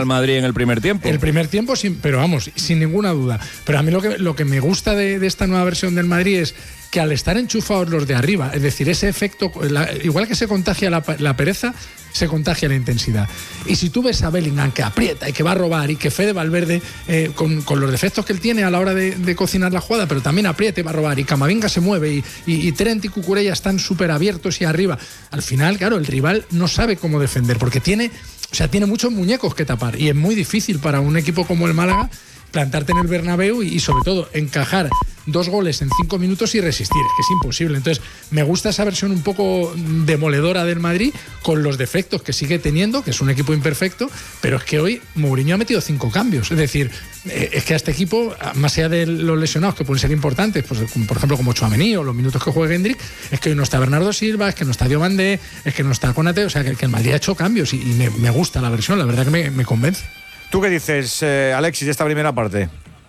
al Madrid en el primer tiempo. El primer tiempo, pero vamos, sin ninguna duda. Pero a mí lo que me gusta de esta nueva versión del Madrid es que al estar enchufados los de arriba, es decir, ese efecto, igual que se contagia la pereza, se contagia la intensidad. Y si tú ves a Bellingham que aprieta y que va a robar y que Fede Valverde, con los defectos que él tiene a la hora de cocinar la jugada, pero también aprieta y va a robar, y Camavinga se mueve, y Trent y Cucurella están súper abiertos y arriba, al final, claro, el rival no sabe cómo defender, porque tiene muchos muñecos que tapar, y es muy difícil para un equipo como el Málaga plantarte en el Bernabéu y sobre todo encajar 2 goles en 5 minutos y resistir, es que es imposible. Entonces me gusta esa versión un poco demoledora del Madrid, con los defectos que sigue teniendo, que es un equipo imperfecto, pero es que hoy Mourinho ha metido 5 cambios, es decir, es que a este equipo, más allá de los lesionados que pueden ser importantes, pues por ejemplo como Tchouaméni o los minutos que juega Hendrik, es que hoy no está Bernardo Silva, es que no está Diomandé, es que no está Konaté, o sea que el Madrid ha hecho cambios y me gusta la versión, la verdad que me convence. ¿Tú qué dices, Alexis, de esta primera parte?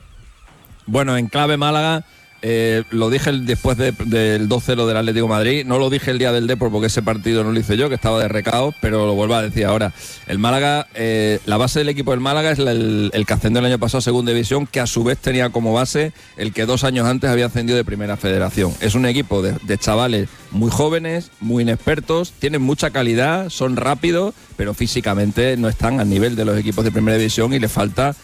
Bueno, en clave Málaga, lo dije después del 2-0 del Atlético de Madrid, no lo dije el día del Depor porque ese partido no lo hice yo, que estaba de recao, pero lo vuelvo a decir ahora. El Málaga, la base del equipo del Málaga es el que ascendió el año pasado a Segunda División, que a su vez tenía como base el que 2 años antes había ascendido de Primera Federación. Es un equipo de chavales muy jóvenes, muy inexpertos, tienen mucha calidad, son rápidos, pero físicamente no están al nivel de los equipos de Primera División y les falta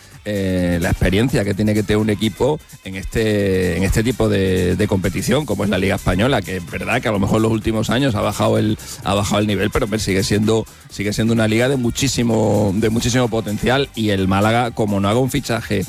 la experiencia que tiene que tener un equipo en este tipo de competición, como es la Liga Española, que es verdad que a lo mejor en los últimos años ha bajado el nivel, pero sigue siendo una liga de muchísimo potencial. Y el Málaga, como no haga un fichaje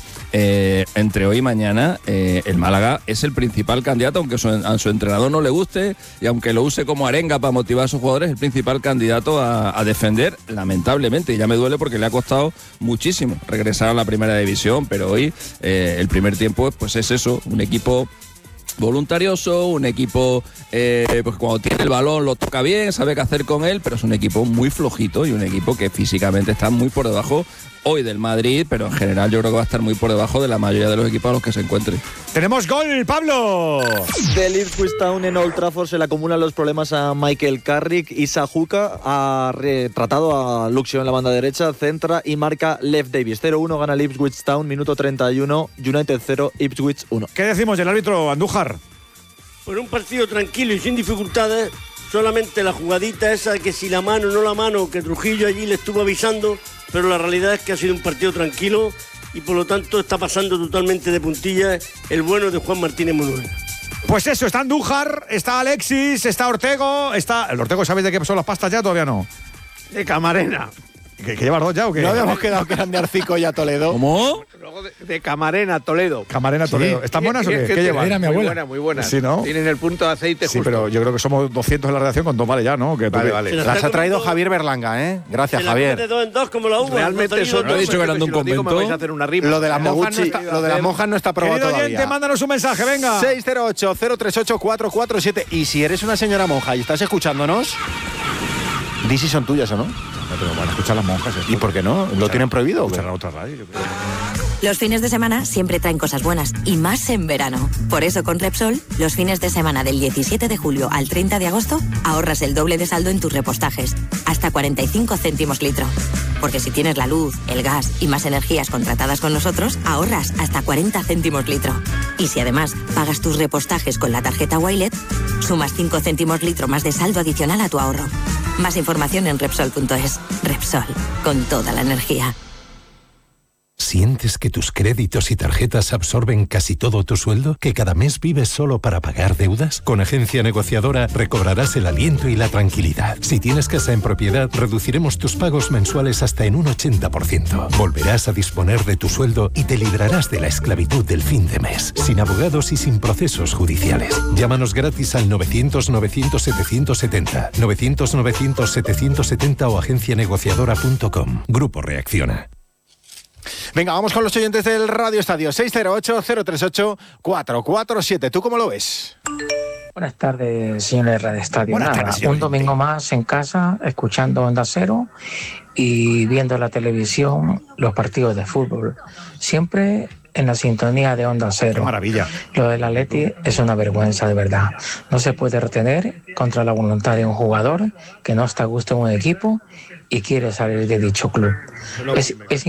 entre hoy y mañana, el Málaga es el principal candidato, aunque a su entrenador no le guste y aunque lo use como arenga para motivar a sus jugadores, el principal candidato a defender, lamentablemente. Y ya me duele porque le ha costado muchísimo regresar a la Primera División, pero hoy el primer tiempo pues es eso, un equipo voluntarioso, un equipo pues cuando tiene el balón lo toca bien, sabe qué hacer con él, pero es un equipo muy flojito y un equipo que físicamente está muy por debajo hoy del Madrid, pero en general yo creo que va a estar muy por debajo de la mayoría de los equipos a los que se encuentre. ¡Tenemos gol, Pablo! Del Ipswich Town en Old Trafford se le acumulan los problemas a Michael Carrick. Isa Juka ha retratado a Luxio en la banda derecha, centra y marca Lev Davis. 0-1 gana el Ipswich Town, minuto 31, United 0, Ipswich 1. ¿Qué decimos del árbitro Andújar? Por un partido tranquilo y sin dificultades, solamente la jugadita esa que si la mano o no la mano, que Trujillo allí le estuvo avisando, pero la realidad es que ha sido un partido tranquilo y por lo tanto está pasando totalmente de puntillas el bueno de Juan Martínez Munuera. Pues eso, está Andújar, está Alexis, está Ortego, está... ¿El Ortego sabéis de qué son las pastas ya? Todavía no. De Camarena. ¿Que llevas 2 ya o qué? No habíamos quedado que eran de Arcico y a Toledo. ¿Cómo? Luego de Camarena, Toledo. Camarena, Toledo. Sí. ¿Están buenas o qué? ¿Qué llevan? Era mi abuela. Muy buenas. Sí, ¿no? Tienen el punto de aceite Sí, justo. pero yo creo que somos 200 en la redacción, con 2 vale ya, ¿no? Vale. Las ha traído Javier Berlanga, ¿eh? Gracias, Javier. De 2 en 2 como la uva. Realmente son ¿No he dicho que eran de un convento? Me vais a hacer una rima. Lo de las monjas no está aprobado Querido todavía. oyente, mándanos un mensaje, venga. 608-038-447. Y si eres una señora monja y estás escuchándonos, di si son tuyas o no. No, pero van a escuchar las monjas. ¿Y por qué no? ¿Lo tienen prohibido? Escucharán otra radio. Los fines de semana siempre traen cosas buenas, y más en verano. Por eso con Repsol, los fines de semana del 17 de julio al 30 de agosto, ahorras el doble de saldo en tus repostajes, hasta 45 céntimos litro. Porque si tienes la luz, el gas y más energías contratadas con nosotros, ahorras hasta 40 céntimos litro. Y si además pagas tus repostajes con la tarjeta Wilet, sumas 5 céntimos litro más de saldo adicional a tu ahorro. Más información en Repsol.es. Repsol, con toda la energía. ¿Sientes que tus créditos y tarjetas absorben casi todo tu sueldo? ¿Que cada mes vives solo para pagar deudas? Con Agencia Negociadora recobrarás el aliento y la tranquilidad. Si tienes casa en propiedad, reduciremos tus pagos mensuales hasta en un 80%. Volverás a disponer de tu sueldo y te librarás de la esclavitud del fin de mes, sin abogados y sin procesos judiciales. Llámanos gratis al 900-900-770, 900-900-770 o agencianegociadora.com. Grupo Reacciona. Venga, vamos con los oyentes del Radio Estadio. 608-038-447. ¿Tú cómo lo ves? Buenas tardes, señores de Radio Estadio. Un domingo más en casa, escuchando Onda Cero y viendo la televisión, los partidos de fútbol. Siempre en la sintonía de Onda Cero. ¡Qué maravilla! Lo del Atleti es una vergüenza, de verdad. No se puede retener contra la voluntad de un jugador que no está a gusto en un equipo y quiere salir de dicho club. Es